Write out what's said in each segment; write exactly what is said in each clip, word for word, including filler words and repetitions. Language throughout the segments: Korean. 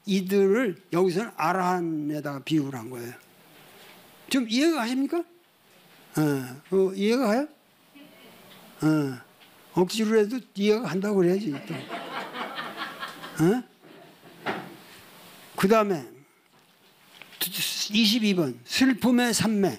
이들을 여기서는 아라한에다가 비유를 한 거예요. 좀 이해가 가십니까? 어, 어, 이해가 가요? 어, 억지로라도 이해가 간다고 그래야지. 어? 그 다음에 이십이 번 슬픔의 산매.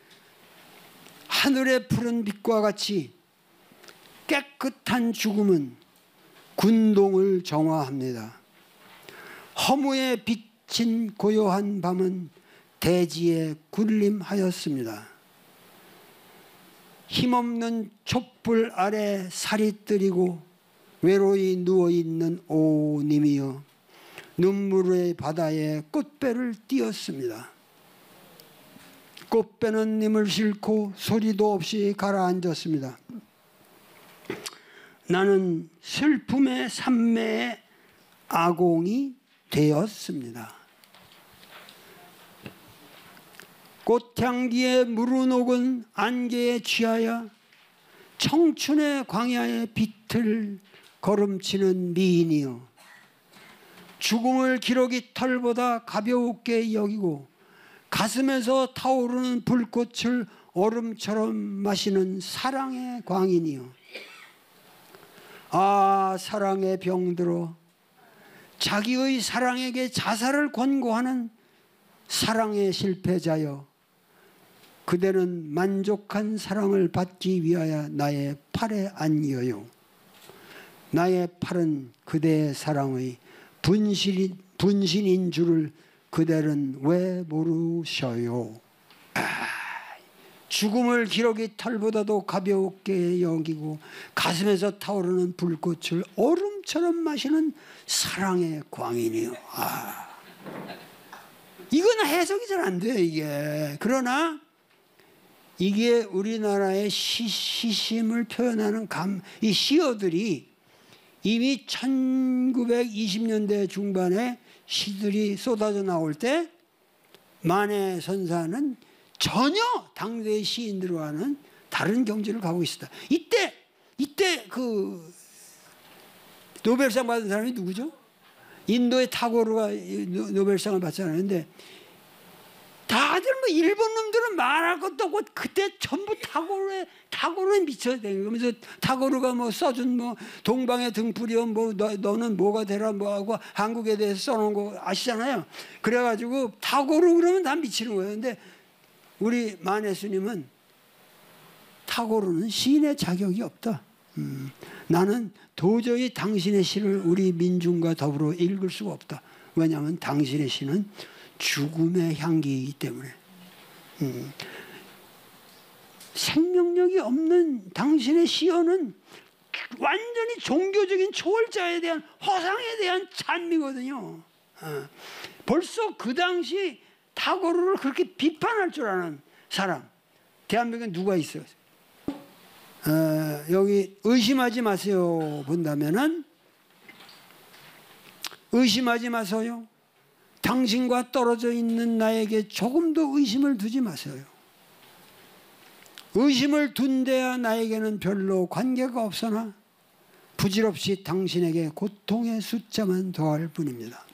하늘의 푸른 빛과 같이 깨끗한 죽음은 군동을 정화합니다. 허무에 비친 고요한 밤은 대지에 군림하였습니다. 힘없는 촛불 아래 살이 뜨리고 외로이 누워있는 오님이여 눈물의 바다에 꽃배를 띄었습니다. 꽃배는 님을 싣고 소리도 없이 가라앉았습니다. 나는 슬픔의 산매의 아공이 되었습니다. 꽃향기에 무르녹은 안개에 취하여 청춘의 광야의 빛을 걸음치는 미인이여 죽음을 기러기 털보다 가볍게 여기고 가슴에서 타오르는 불꽃을 얼음처럼 마시는 사랑의 광인이여 아 사랑의 병들어 자기의 사랑에게 자살을 권고하는 사랑의 실패자여 그대는 만족한 사랑을 받기 위하여 나의 팔에 안겨요. 나의 팔은 그대의 사랑의 분신, 분신인 줄을 그대는 왜 모르셔요. 아, 죽음을 기러기 털보다도 가볍게 여기고 가슴에서 타오르는 불꽃을 얼음처럼 마시는 사랑의 광인이요. 아, 이건 해석이 잘 안 돼요 이게. 그러나 이게 우리나라의 시, 시심을 표현하는 감, 이 시어들이 이미 천구백이십 년대 중반에 시들이 쏟아져 나올 때 만해 선사는 전혀 당대의 시인들과는 다른 경지를 가고 있었다. 이때 이때 그 노벨상 받은 사람이 누구죠? 인도의 타고르가 노벨상을 받잖아요. 근데 다들 뭐 일본 놈들은 말할 것도 없고 그때 전부 타고르에 타고르에 미쳐야 돼. 그러면서 타고르가 뭐 써준 뭐 동방의 등불이요 뭐 너, 너는 뭐가 되라 뭐 하고 한국에 대해서 써놓은 거 아시잖아요. 그래가지고 타고르 그러면 다 미치는 거예요. 근데 우리 만해 스님은 타고르는 시인의 자격이 없다. 음, 나는 도저히 당신의 시를 우리 민중과 더불어 읽을 수가 없다. 왜냐하면 당신의 시는 죽음의 향기이기 때문에. 음, 생명력이 없는 당신의 시어는 완전히 종교적인 초월자에 대한 허상에 대한 찬미거든요. 어, 벌써 그 당시 타고르를 그렇게 비판할 줄 아는 사람 대한민국에 누가 있어요? 어, 여기 의심하지 마세요 본다면은 의심하지 마세요. 당신과 떨어져 있는 나에게 조금도 의심을 두지 마세요. 의심을 둔 데야 나에게는 별로 관계가 없으나 부질없이 당신에게 고통의 숫자만 더할 뿐입니다.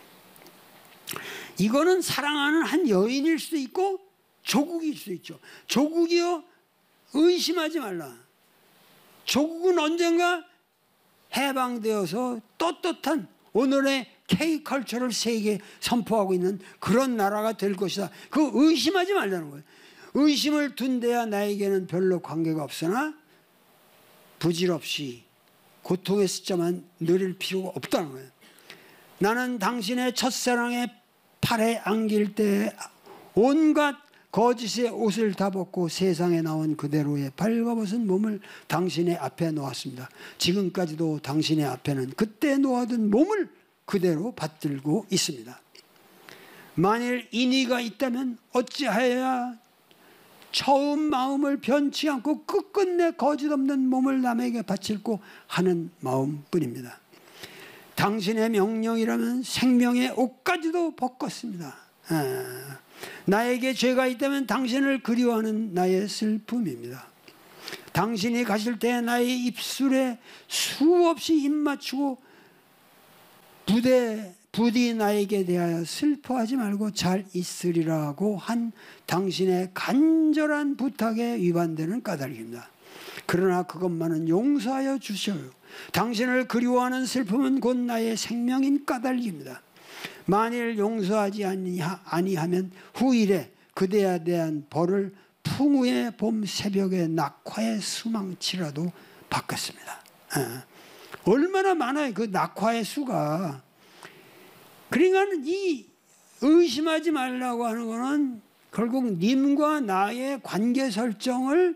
이거는 사랑하는 한 여인일 수도 있고 조국일 수도 있죠. 조국이요 의심하지 말라. 조국은 언젠가 해방되어서 떳떳한 오늘의 K컬처를 세계에 선포하고 있는 그런 나라가 될 것이다. 그거 의심하지 말라는 거예요. 의심을 둔 데야 나에게는 별로 관계가 없으나 부질없이 고통의 숫자만 늘릴 필요가 없다는 거예요. 나는 당신의 첫사랑의 팔에 안길 때 온갖 거짓의 옷을 다 벗고 세상에 나온 그대로의 발가벗은 몸을 당신의 앞에 놓았습니다. 지금까지도 당신의 앞에는 그때 놓아둔 몸을 그대로 받들고 있습니다. 만일 인의가 있다면 어찌하여야 처음 마음을 변치 않고 끝끝내 거짓 없는 몸을 남에게 바칠고 하는 마음뿐입니다. 당신의 명령이라면 생명의 옷까지도 벗겼습니다. 아, 나에게 죄가 있다면 당신을 그리워하는 나의 슬픔입니다. 당신이 가실 때 나의 입술에 수없이 입 맞추고 부대 부디 나에게 대하여 슬퍼하지 말고 잘 있으리라고 한 당신의 간절한 부탁에 위반되는 까닭입니다. 그러나 그것만은 용서하여 주셔요. 당신을 그리워하는 슬픔은 곧 나의 생명인 까닭입니다. 만일 용서하지 아니하면 후일에 그대에 대한 벌을 풍우의 봄 새벽의 낙화의 수망치라도 받겠습니다. 얼마나 많아요, 그 낙화의 수가. 그러니까 이 의심하지 말라고 하는 것은 결국 님과 나의 관계 설정을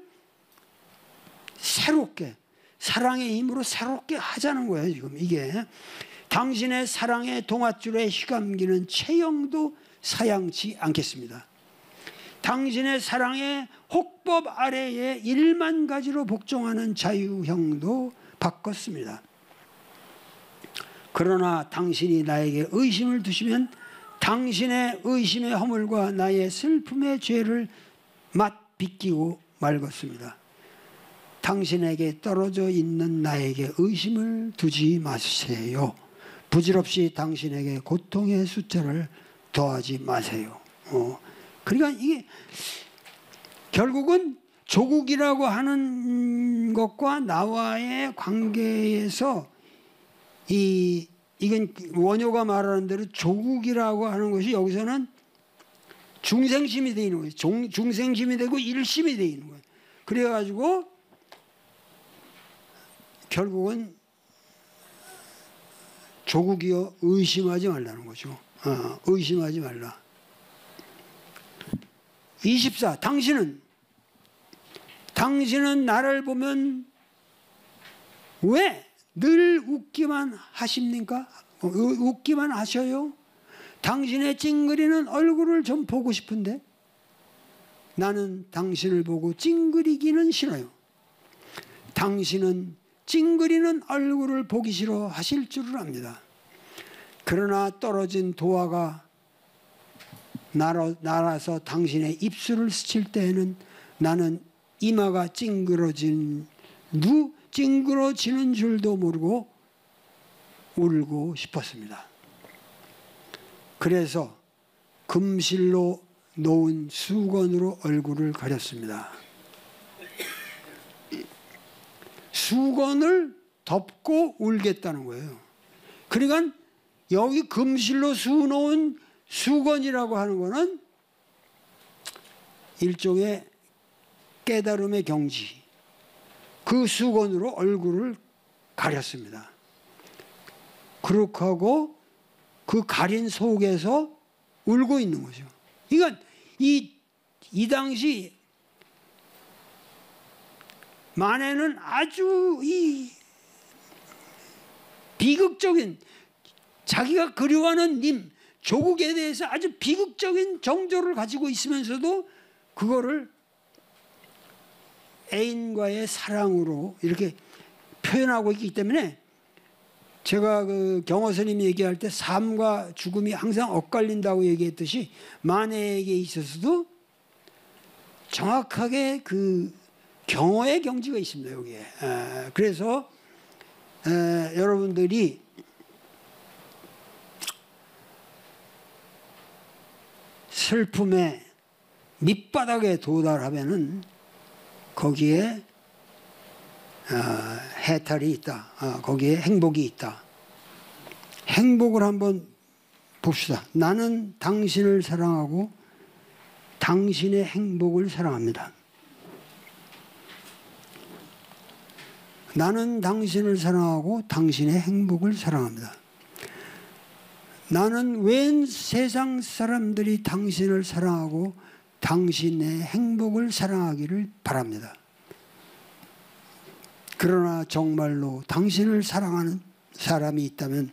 새롭게, 사랑의 힘으로 새롭게 하자는 거예요. 지금 이게 당신의 사랑의 동아줄에 휘감기는 체형도 사양치 않겠습니다. 당신의 사랑의 혹법 아래에 일만 가지로 복종하는 자유형도 바꿨습니다. 그러나 당신이 나에게 의심을 두시면 당신의 의심의 허물과 나의 슬픔의 죄를 맛비끼고 말겠습니다. 당신에게 떨어져 있는 나에게 의심을 두지 마세요. 부질없이 당신에게 고통의 숫자를 더하지 마세요. 어. 그러니까 이게 결국은 조국이라고 하는 것과 나와의 관계에서 이 이건 원효가 말하는 대로 조국이라고 하는 것이 여기서는 중생심이 되어 있는 거예요. 중, 중생심이 되고 일심이 되어 있는 거예요. 그래가지고 결국은 조국이여 의심하지 말라는 거죠. 어, 의심하지 말라. 이십사. 당신은 당신은 나를 보면 왜 늘 웃기만 하십니까? 웃기만 하셔요? 당신의 찡그리는 얼굴을 좀 보고 싶은데 나는 당신을 보고 찡그리기는 싫어요. 당신은 찡그리는 얼굴을 보기 싫어 하실 줄을 압니다. 그러나 떨어진 도화가 날아서 당신의 입술을 스칠 때에는 나는 이마가 찡그러진 누 찡그러지는 줄도 모르고 울고 싶었습니다. 그래서 금실로 놓은 수건으로 얼굴을 가렸습니다. 수건을 덮고 울겠다는 거예요. 그러니까 여기 금실로 수놓은 수건이라고 하는 것은 일종의 깨달음의 경지. 그 수건으로 얼굴을 가렸습니다. 그렇게 하고 그 가린 속에서 울고 있는 거죠. 그러니까 이, 이 당시 만해는 아주 이 비극적인 자기가 그리워하는 님, 조국에 대해서 아주 비극적인 정조를 가지고 있으면서도 그거를 애인과의 사랑으로 이렇게 표현하고 있기 때문에 제가 그 경호 스님이 얘기할 때 삶과 죽음이 항상 엇갈린다고 얘기했듯이 만해에게 있어서도 정확하게 그 경호의 경지가 있습니다. 여기에. 에, 그래서 에, 여러분들이 슬픔의 밑바닥에 도달하면은 거기에 어, 해탈이 있다. 어, 거기에 행복이 있다. 행복을 한번 봅시다. 나는 당신을 사랑하고 당신의 행복을 사랑합니다. 나는 당신을 사랑하고 당신의 행복을 사랑합니다. 나는 웬 세상 사람들이 당신을 사랑하고 당신의 행복을 사랑하기를 바랍니다. 그러나 정말로 당신을 사랑하는 사람이 있다면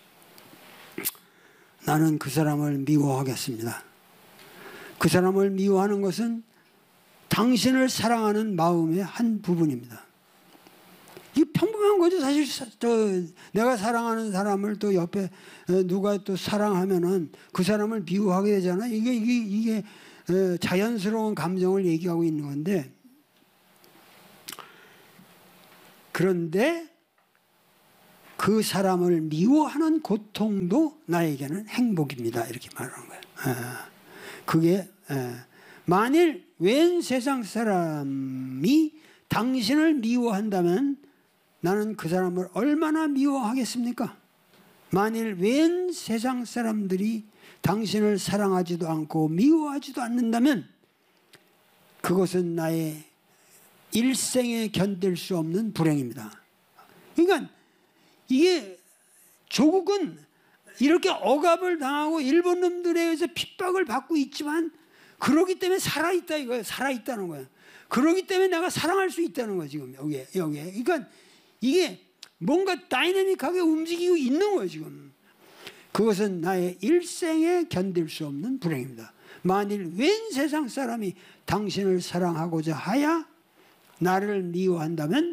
나는 그 사람을 미워하겠습니다. 그 사람을 미워하는 것은 당신을 사랑하는 마음의 한 부분입니다. 이게 평범한 거죠. 사실 저 내가 사랑하는 사람을 또 옆에 누가 또 사랑하면은 그 사람을 미워하게 되잖아. 이게 이게 이게 자연스러운 감정을 얘기하고 있는 건데, 그런데 그 사람을 미워하는 고통도 나에게는 행복입니다. 이렇게 말하는 거예요. 그게 만일 웬 세상 사람이 당신을 미워한다면 나는 그 사람을 얼마나 미워하겠습니까? 만일 웬 세상 사람들이 당신을 사랑하지도 않고 미워하지도 않는다면 그것은 나의 일생에 견딜 수 없는 불행입니다. 그러니까 이게 조국은 이렇게 억압을 당하고 일본 놈들에 의해서 핍박을 받고 있지만 그러기 때문에 살아있다 이거예요. 살아있다는 거예요. 그러기 때문에 내가 사랑할 수 있다는 거예요. 지금 여기에. 여기에. 그러니까 이게 뭔가 다이내믹하게 움직이고 있는 거예요. 지금. 그것은 나의 일생에 견딜 수 없는 불행입니다. 만일 웬 세상 사람이 당신을 사랑하고자 하야 나를 미워한다면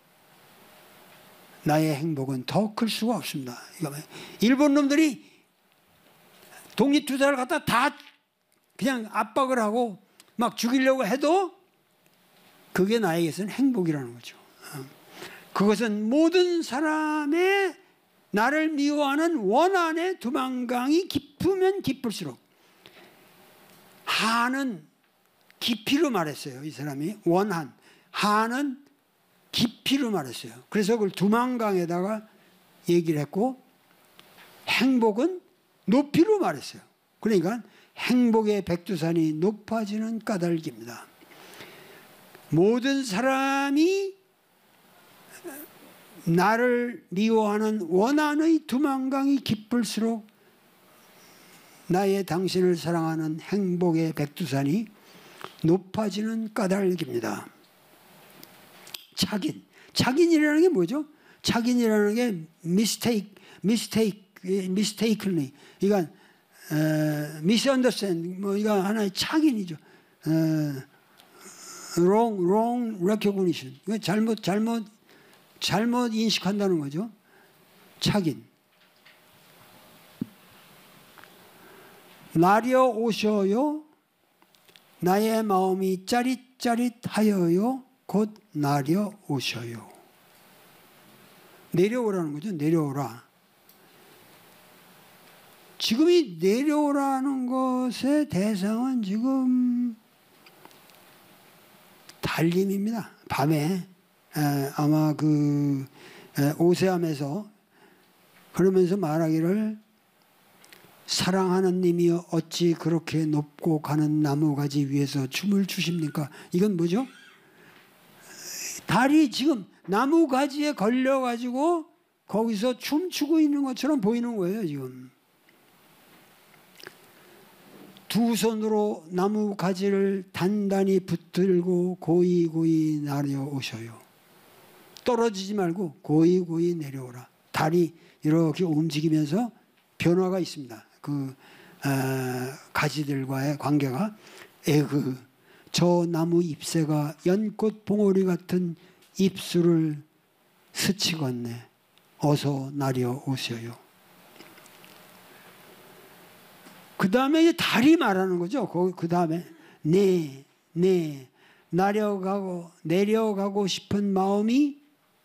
나의 행복은 더 클 수가 없습니다. 일본 놈들이 독립투사를 갖다 다 그냥 압박을 하고 막 죽이려고 해도 그게 나에게서는 행복이라는 거죠. 그것은 모든 사람의 나를 미워하는 원한의 두만강이 깊으면 깊을수록 한은 깊이로 말했어요. 이 사람이 원한, 한은 깊이로 말했어요. 그래서 그걸 두만강에다가 얘기를 했고 행복은 높이로 말했어요. 그러니까 행복의 백두산이 높아지는 까닭입니다. 모든 사람이 나를 미워하는 원한의 두만강이 깊을수록 나의 당신을 사랑하는 행복의 백두산이 높아지는 까닭입니다. 착인. 착인이라는 게 뭐죠? 착인이라는 게 mistake, mistake, mistakenly. 그러니까 uh, misunderstand. 뭐 이거 하나의 착인이죠. Uh, wrong, wrong recognition. 이거 잘못, 잘못, 잘못 인식한다는 거죠. 착인. 나려 오셔요. 나의 마음이 짜릿짜릿하여요. 곧 나려 오셔요. 내려오라는 거죠. 내려오라. 지금 이 내려오라는 것의 대상은 지금 달림입니다. 밤에 에, 아마 그 에, 오세암에서 그러면서 말하기를 사랑하는 님이여 어찌 그렇게 높고 가는 나무가지 위에서 춤을 추십니까? 이건 뭐죠? 달이 지금 나무가지에 걸려가지고 거기서 춤추고 있는 것처럼 보이는 거예요. 지금 두 손으로 나무가지를 단단히 붙들고 고이 고이 내려오셔요. 떨어지지 말고 고이 고이 내려오라. 달이 이렇게 움직이면서 변화가 있습니다. 그 어, 가지들과의 관계가 에그 저 나무 잎새가 연꽃 봉오리 같은 입술을 스치겠네. 어서 나려 오셔요. 그 다음에 이제 달이 말하는 거죠. 그 다음에 네, 네 나려가고 내려가고 싶은 마음이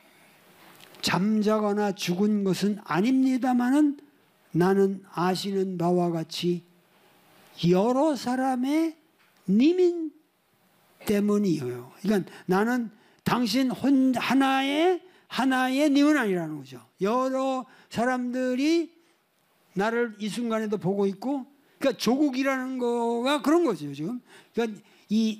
잠자거나 죽은 것은 아닙니다마는 나는 아시는 바와 같이 여러 사람의 님인 때문이에요. 그러니까 나는 당신 혼 하나의 하나의 님은 아니라는 거죠. 여러 사람들이 나를 이 순간에도 보고 있고, 그러니까 조국이라는 거가 그런 거죠 지금. 그러니까 이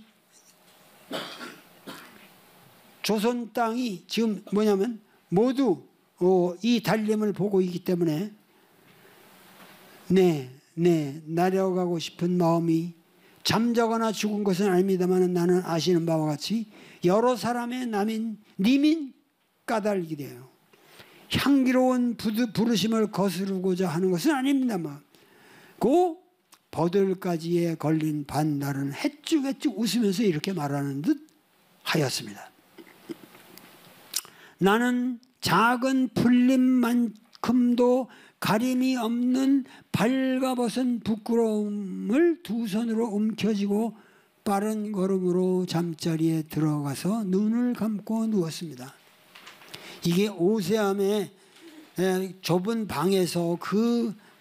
조선 땅이 지금 뭐냐면 모두 어, 이 달림을 보고 있기 때문에 네, 네 나려가고 싶은 마음이 잠자거나 죽은 것은 아닙니다만 나는 아시는 바와 같이 여러 사람의 남인 님인 까닭이 돼요. 향기로운 부르심을 거스르고자 하는 것은 아닙니다만 그 버들가지에 걸린 반달은 해쭉해쭉 웃으면서 이렇게 말하는 듯 하였습니다. 나는 작은 풀잎만큼도 가림이 없는 발가벗은 부끄러움을 두 손으로 움켜쥐고 빠른 걸음으로 잠자리에 들어가서 눈을 감고 누웠습니다. 이게 오세암의 예, 좁은 방에서 그